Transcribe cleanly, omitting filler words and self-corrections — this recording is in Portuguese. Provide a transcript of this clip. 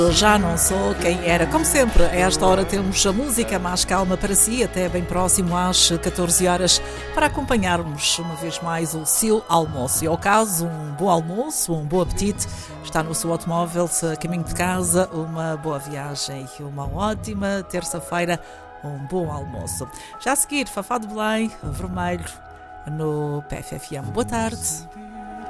Já não sou quem era. Como sempre, a esta hora temos a música mais calma para si, até bem próximo às 14 horas, para acompanharmos uma vez mais o seu almoço. E ao caso, um bom almoço, um bom apetite, está no seu automóvel, a caminho de casa, uma boa viagem e uma ótima terça-feira, um bom almoço. Já a seguir, Fafá de Belém, Vermelho, no PFFM. Boa tarde.